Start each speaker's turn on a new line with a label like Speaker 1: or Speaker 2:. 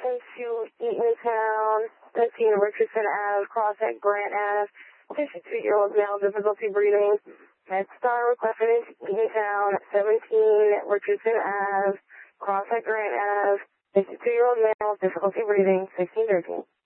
Speaker 1: into Eatontown, 13 Richardson Ave, cross at Grant Ave, 52-year-old male, difficulty breathing. MedStar requested into Eatontown, 17 Richardson Ave, cross at Grant Ave, 52-year-old male, difficulty breathing, 1613.